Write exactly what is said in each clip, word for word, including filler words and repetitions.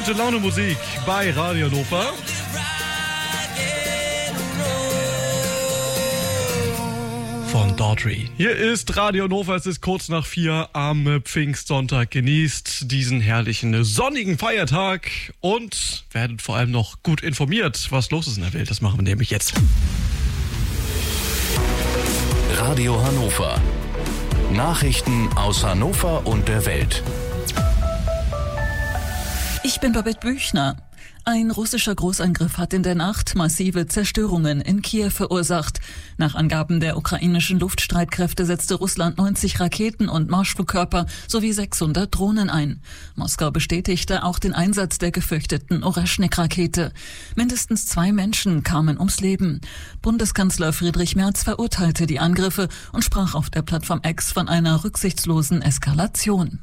Gute Laune Musik bei Radio Hannover. Von Daughtry. Hier ist Radio Hannover, es ist kurz nach vier am Pfingstsonntag. Genießt diesen herrlichen sonnigen Feiertag und werdet vor allem noch gut informiert, was los ist in der Welt. Das machen wir nämlich jetzt. Radio Hannover. Nachrichten aus Hannover und der Welt. Ich bin Babette Büchner. Ein russischer Großangriff hat in der Nacht massive Zerstörungen in Kiew verursacht. Nach Angaben der ukrainischen Luftstreitkräfte setzte Russland neunzig Raketen und Marschflugkörper sowie sechshundert Drohnen ein. Moskau bestätigte auch den Einsatz der gefürchteten Oreschnik-Rakete. Mindestens zwei Menschen kamen ums Leben. Bundeskanzler Friedrich Merz verurteilte die Angriffe und sprach auf der Plattform X von einer rücksichtslosen Eskalation.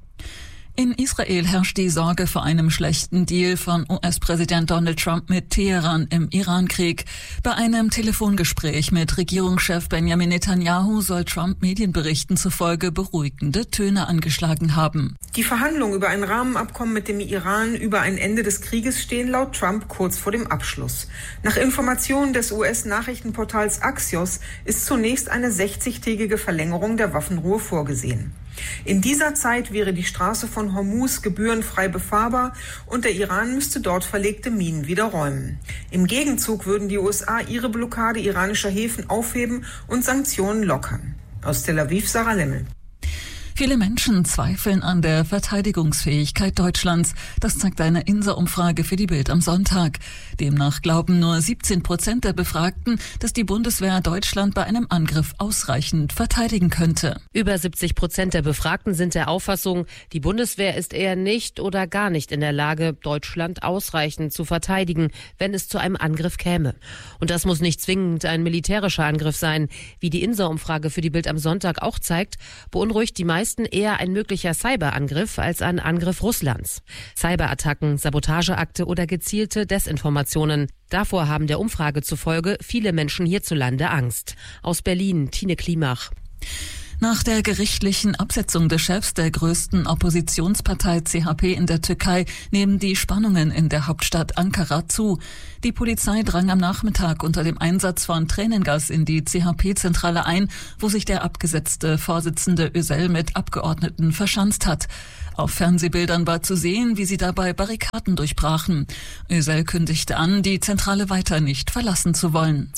In Israel herrscht die Sorge vor einem schlechten Deal von U S-Präsident Donald Trump mit Teheran im Iran-Krieg. Bei einem Telefongespräch mit Regierungschef Benjamin Netanyahu soll Trump Medienberichten zufolge beruhigende Töne angeschlagen haben. Die Verhandlungen über ein Rahmenabkommen mit dem Iran über ein Ende des Krieges stehen laut Trump kurz vor dem Abschluss. Nach Informationen des U S-Nachrichtenportals Axios ist zunächst eine sechzigtägige Verlängerung der Waffenruhe vorgesehen. In dieser Zeit wäre die Straße von Hormuz gebührenfrei befahrbar und der Iran müsste dort verlegte Minen wieder räumen. Im Gegenzug würden die U S A ihre Blockade iranischer Häfen aufheben und Sanktionen lockern. Aus Tel Aviv, Sarah Lemmel. Viele Menschen zweifeln an der Verteidigungsfähigkeit Deutschlands. Das zeigt eine I N S A-Umfrage für die Bild am Sonntag. Demnach glauben nur siebzehn Prozent der Befragten, dass die Bundeswehr Deutschland bei einem Angriff ausreichend verteidigen könnte. Über siebzig Prozent der Befragten sind der Auffassung, die Bundeswehr ist eher nicht oder gar nicht in der Lage, Deutschland ausreichend zu verteidigen, wenn es zu einem Angriff käme. Und das muss nicht zwingend ein militärischer Angriff sein. Wie die I N S A-Umfrage für die Bild am Sonntag auch zeigt, beunruhigt die meisten eher ein möglicher Cyberangriff als ein Angriff Russlands. Cyberattacken, Sabotageakte oder gezielte Desinformationen. Davor haben der Umfrage zufolge viele Menschen hierzulande Angst. Aus Berlin, Tine Klimach. Nach der gerichtlichen Absetzung des Chefs der größten Oppositionspartei C H P in der Türkei nehmen die Spannungen in der Hauptstadt Ankara zu. Die Polizei drang am Nachmittag unter dem Einsatz von Tränengas in die C H P-Zentrale ein, wo sich der abgesetzte Vorsitzende Özel mit Abgeordneten verschanzt hat. Auf Fernsehbildern war zu sehen, wie sie dabei Barrikaden durchbrachen. Özel kündigte an, die Zentrale weiter nicht verlassen zu wollen.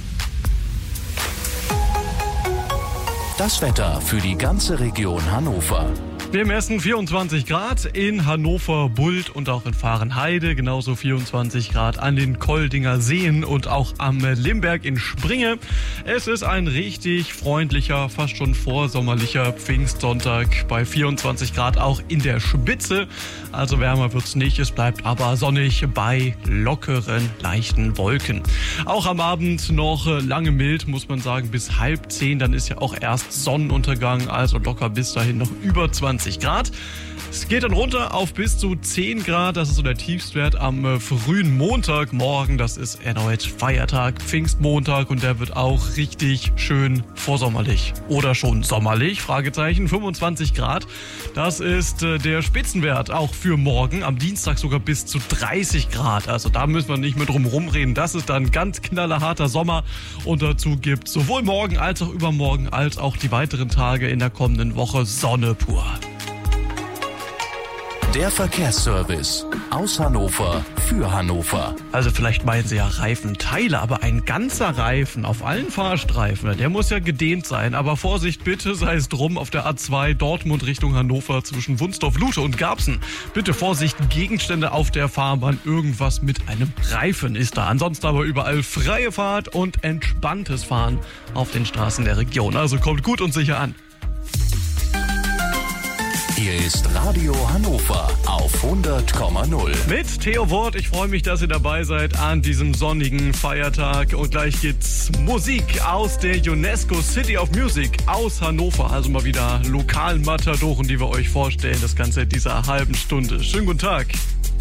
Das Wetter für die ganze Region Hannover. Wir messen vierundzwanzig Grad in Hannover-Bult und auch in Vahrenheide, genauso vierundzwanzig Grad an den Koldinger Seen und auch am Limberg in Springe. Es ist ein richtig freundlicher, fast schon vorsommerlicher Pfingstsonntag bei vierundzwanzig Grad auch in der Spitze. Also wärmer wird's nicht, es bleibt aber sonnig bei lockeren, leichten Wolken. Auch am Abend noch lange mild, muss man sagen, bis halb zehn. Dann ist ja auch erst Sonnenuntergang, also locker bis dahin noch über zwanzig Grad. Es geht dann runter auf bis zu zehn Grad. Das ist so der Tiefstwert am äh, frühen Montagmorgen. Das ist erneut Feiertag, Pfingstmontag, und der wird auch richtig schön vorsommerlich. Oder schon sommerlich, Fragezeichen, fünfundzwanzig Grad. Das ist äh, der Spitzenwert auch für morgen. Am Dienstag sogar bis zu dreißig Grad. Also da müssen wir nicht mehr drum rumreden. Das ist dann ganz knallerharter Sommer. Und dazu gibt sowohl morgen als auch übermorgen als auch die weiteren Tage in der kommenden Woche Sonne pur. Der Verkehrsservice aus Hannover für Hannover. Also vielleicht meinen Sie ja Reifenteile, aber ein ganzer Reifen auf allen Fahrstreifen, der muss ja gedehnt sein. Aber Vorsicht bitte, sei es drum, auf der A zwei Dortmund Richtung Hannover zwischen Wunsdorf-Lute und Garbsen. Bitte Vorsicht, Gegenstände auf der Fahrbahn, irgendwas mit einem Reifen ist da. Ansonsten aber überall freie Fahrt und entspanntes Fahren auf den Straßen der Region. Also kommt gut und sicher an. Hier ist Radio Hannover auf hundert Komma null. Mit Theo Wort. Ich freue mich, dass ihr dabei seid an diesem sonnigen Feiertag. Und gleich gibt's Musik aus der UNESCO City of Music aus Hannover. Also mal wieder Lokalmatadoren, die wir euch vorstellen. Das Ganze in dieser halben Stunde. Schönen guten Tag.